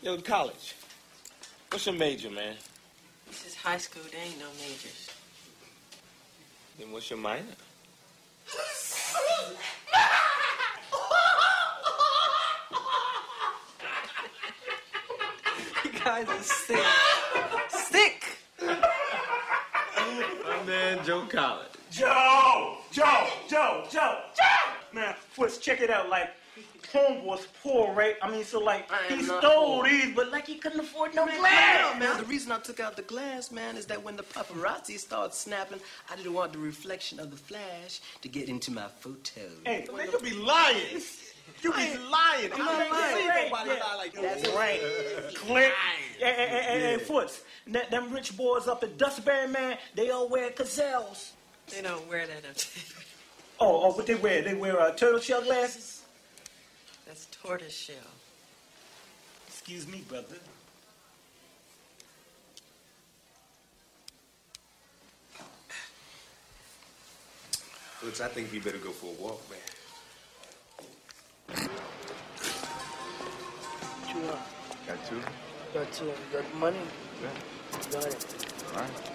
Yo, college. What's your major, man? This is high school. There ain't no majors. Then what's your minor? You guys are sick. Sick! My man, Joe College. Joe! Man, Foots, check it out. Like, homeboy's poor, right? I mean, so like, he stole these, but like he couldn't afford no glass. Man, the reason I took out the glass, man, is that when the paparazzi started snapping, I didn't want the reflection of the flash to get into my photo. Hey, Man, you be lying. You be lying. I'm not lying. Nobody lie like that. That's right. Click. Hey, Foots, them rich boys up at Dustberry, man, they all wear gazelles. They don't wear that up there. Oh, what they wear? They wear turtle shell glasses? That's tortoise shell. Excuse me, brother. Looks, I think we better go for a walk, man. What you want? Got two? Got two. You got money? Yeah. Got it. All right.